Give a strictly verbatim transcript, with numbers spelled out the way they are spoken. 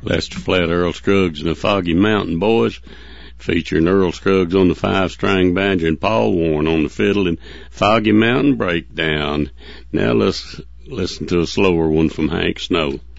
Lester Flatt, Earl Scruggs, and the Foggy Mountain Boys, featuring Earl Scruggs on the five-string banjo and Paul Warren on the fiddle and Foggy Mountain Breakdown. Now let's listen to a slower one from Hank Snow.